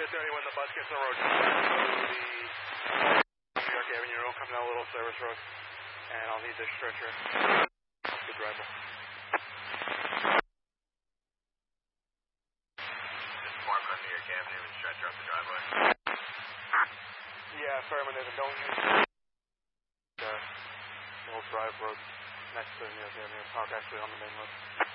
2:30 when the bus gets on the road. Go to the New York Avenue Road, come down a little service road, and I'll need the stretcher. The driver. Just park on New York Avenue and stretcher up the driveway. Yeah, affirmative, and don't use the little drive road next to New York Avenue. Park actually on the main road.